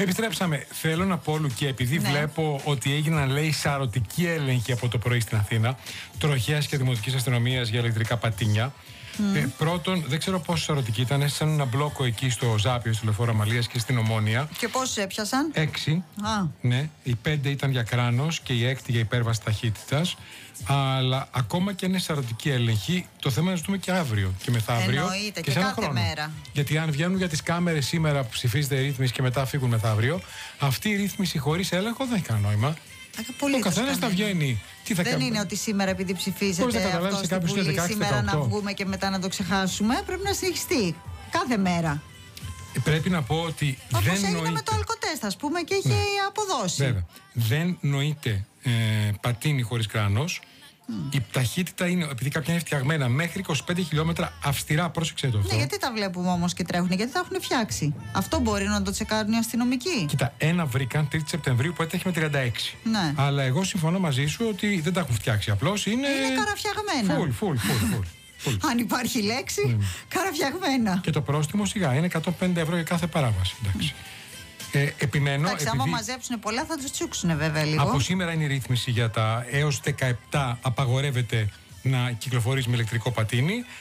Επιστρέψαμε. Θέλω να πω, Λουκέ, επειδή βλέπω ότι έγιναν, λέει, σαρωτικοί έλεγχοι από το πρωί στην Αθήνα, τροχέας και δημοτικής αστυνομίας για ηλεκτρικά πατίνια. Πρώτον, δεν ξέρω πόσο σαρωτικοί ήταν. Έσαν ένα μπλόκο εκεί στο Ζάπιο, στη Λεωφόρο Αμαλίας και στην Ομόνια. Και πόσους έπιασαν? 6. Ναι, οι 5 ήταν για κράνος και η 6η για υπέρβαση ταχύτητας. Αλλά ακόμα και είναι σαρωτική έλεγχη, το θέμα είναι να ζητούμε και αύριο και μεθαύριο. Εννοείται, και σε ένα κάθε χρόνο. μέρα. Γιατί αν βγαίνουν για τις κάμερες σήμερα που ψηφίζεται η ρύθμιση και μετά φύγουν μεθαύριο, αυτή η ρύθμιση χωρίς έλεγχο δεν έχει κανένα νόημα. Ο καθένας θα βγαίνει. Τι θα δεν είναι ότι σήμερα επειδή ψηφίζεται αυτό στην Βουλή, σήμερα να βγούμε και μετά να το ξεχάσουμε. Πρέπει να συνεχιστεί κάθε μέρα. Πρέπει να πω ότι όπως δεν έγινε νοείται. με το αλκοτέστ, ας πούμε, και είχε αποδώσει. Βέβαια. Δεν νοείται πατίνι χωρίς κράνος. Η ταχύτητα είναι, επειδή κάποια είναι φτιαγμένα, μέχρι 25 χιλιόμετρα αυστηρά. Πρόσεξε το αυτό. Ναι, γιατί τα βλέπουμε όμως και τρέχουν, γιατί τα έχουν φτιάξει. Αυτό μπορεί να το τσεκάρουν οι αστυνομικοί. Κοίτα, ένα βρήκαν 3η Σεπτεμβρίου που έτρεχε με 36. Ναι. Αλλά εγώ συμφωνώ μαζί σου ότι δεν τα έχουν φτιάξει. Απλώς είναι καραφιαγμένα. Full. Αν υπάρχει λέξη, καραφιαγμένα. Και το πρόστιμο σιγά είναι 150 ευρώ για κάθε παράβαση. Εντάξει. Επιμένω. Εντάξει, άμα μαζέψουν πολλά θα τους τσούξουν βέβαια λίγο. Από σήμερα είναι η ρύθμιση για τα έως 17 απαγορεύεται να κυκλοφορείς με ηλεκτρικό πατίνι.